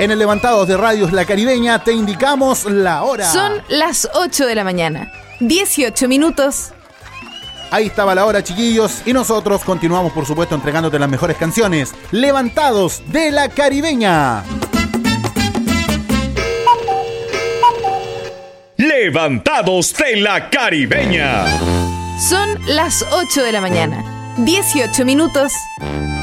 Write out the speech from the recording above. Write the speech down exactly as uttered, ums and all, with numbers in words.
En el Levantados de Radios La Caribeña te indicamos la hora. Son las ocho de la mañana, dieciocho minutos. Ahí estaba la hora, chiquillos, y nosotros continuamos, por supuesto, entregándote las mejores canciones. Levantados de La Caribeña. Levantados de La Caribeña. Son las ocho de la mañana, dieciocho minutos.